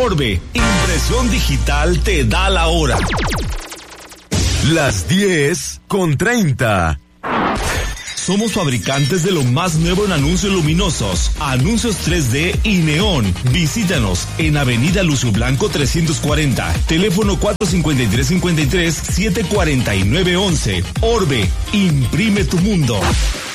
Orbe, impresión digital te da la hora. Las 10:30. Somos fabricantes de lo más nuevo en anuncios luminosos, anuncios 3D y neón. Visítanos en Avenida Lucio Blanco 340, teléfono 453-53-749-11. Orbe, imprime tu mundo.